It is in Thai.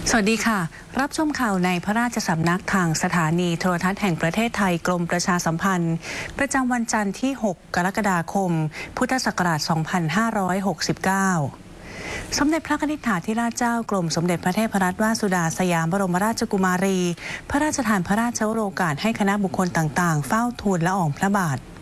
สวัสดีค่ะรับชมข่าวในพระราชสำนักทางสถานีโทรทัศน์แห่งประเทศไทยกรมประชาสัมพันธ์ประจำวันจันทร์ที่ 6 กรกฎาคม พุทธศักราช 2569 สมเด็จพระนิธิธิราชเจ้ากรมสมเด็จพระเทพรัตนราชสุดาสยามบรมราชกุมารีพระราชทานพระราชโองการให้คณะบุคคลต่างๆเฝ้าทูลละอองพระบาท